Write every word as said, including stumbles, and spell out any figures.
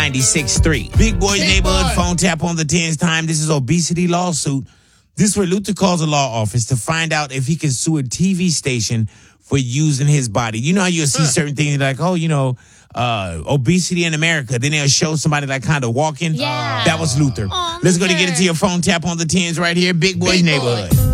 ninety-six point three. Big Boy's Big Neighborhood Boy. phone tap on the tens time. This is obesity lawsuit. This is where Luther calls a law office to find out if he can sue a T V station for using his body. You know how you'll see certain things like, oh, you know, uh, obesity in America. Then they'll show somebody like kind of walking. Yeah. That was Luther. Aw, Let's go to Luther. get into your phone tap on the tens right here. Big Boy's Big Boy. Neighborhood.